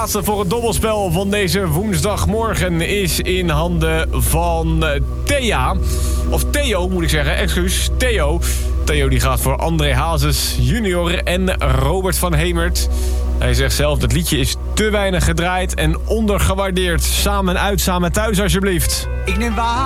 laatste voor het dobbelspel van deze woensdagmorgen is in handen van Thea. Of Theo, moet ik zeggen. Excuus, Theo. Theo die gaat voor André Hazes junior en Robert van Hemert. Hij zegt zelf, dat liedje is te weinig gedraaid en ondergewaardeerd. Samen uit, samen thuis alsjeblieft. Ik neem waar.